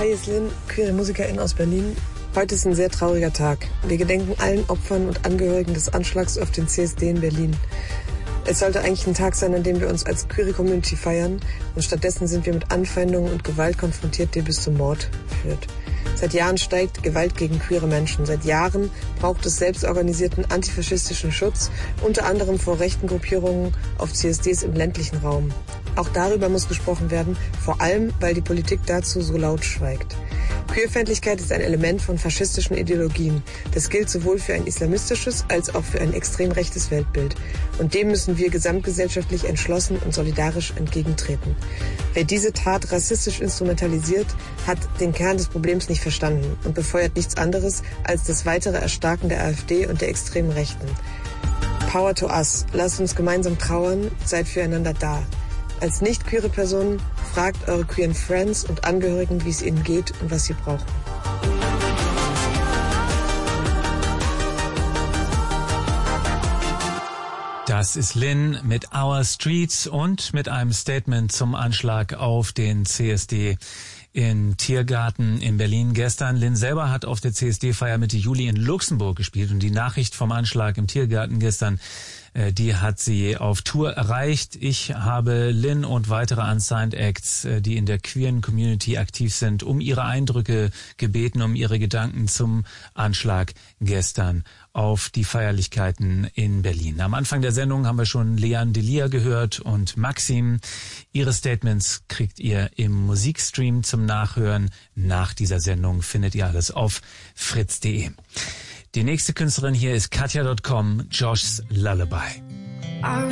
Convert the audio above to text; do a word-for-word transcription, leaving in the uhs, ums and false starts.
Hi, hier ist Lynn, queere Musikerin aus Berlin. Heute ist ein sehr trauriger Tag. Wir gedenken allen Opfern und Angehörigen des Anschlags auf den C S D in Berlin. Es sollte eigentlich ein Tag sein, an dem wir uns als queere Community feiern, und stattdessen sind wir mit Anfeindungen und Gewalt konfrontiert, die bis zum Mord führt. Seit Jahren steigt Gewalt gegen queere Menschen. Seit Jahren braucht es selbstorganisierten antifaschistischen Schutz, unter anderem vor rechten Gruppierungen auf C S Ds im ländlichen Raum. Auch darüber muss gesprochen werden, vor allem, weil die Politik dazu so laut schweigt. Queerfeindlichkeit ist ein Element von faschistischen Ideologien. Das gilt sowohl für ein islamistisches als auch für ein extrem rechtes Weltbild. Und dem müssen wir gesamtgesellschaftlich entschlossen und solidarisch entgegentreten. Wer diese Tat rassistisch instrumentalisiert, hat den Kern des Problems nicht verstanden und befeuert nichts anderes als das weitere Erstarken der AfD und der extremen Rechten. Power to us. Lasst uns gemeinsam trauern, seid füreinander da. Als nicht-queere Personen fragt eure queeren Friends und Angehörigen, wie es ihnen geht und was sie brauchen. Das ist Lynn mit Our Streets und mit einem Statement zum Anschlag auf den C S D im Tiergarten in Berlin gestern. Lynn selber hat auf der C S D-Feier Mitte Juli in Luxemburg gespielt und die Nachricht vom Anschlag im Tiergarten gestern, die hat sie auf Tour erreicht. Ich habe Lynn und weitere Unsigned Acts, die in der queeren Community aktiv sind, um ihre Eindrücke gebeten, um ihre Gedanken zum Anschlag gestern auf die Feierlichkeiten in Berlin. Am Anfang der Sendung haben wir schon Leanne Delia gehört und Maxim. Ihre Statements kriegt ihr im Musikstream zum Nachhören. Nach dieser Sendung findet ihr alles auf fritz punkt de. Die nächste Künstlerin hier ist Katja Punkt com, Josh's Lullaby.